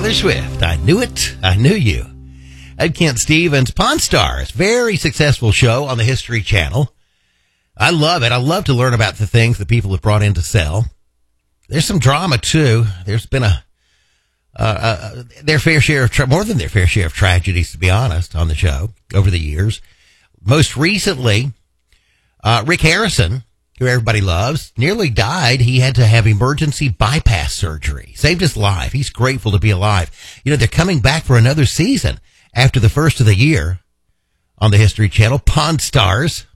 Taylor Swift. I knew it. I knew you. Ed Kent Stevens, Pawn Stars. Very successful show on the History Channel. I love it. I love to learn about the things that people have brought in to sell. There's some drama, too. There's been their fair share of, more than their fair share of tragedies, to be honest, on the show over the years. Most recently, Rick Harrison, who everybody loves, nearly died. He had to have emergency bypass surgery. Saved his life. He's grateful to be alive. You know, they're coming back for another season after the first of the year on the History Channel. Pawn Stars.